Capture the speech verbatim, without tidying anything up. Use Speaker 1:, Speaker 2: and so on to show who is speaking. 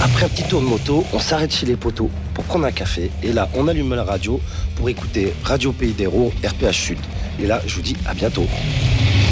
Speaker 1: Après un petit tour de moto, on s'arrête chez les poteaux pour prendre un café. Et là, on allume la radio pour écouter Radio Pays d'Hérault, R P H Sud. Et là, je vous dis à bientôt.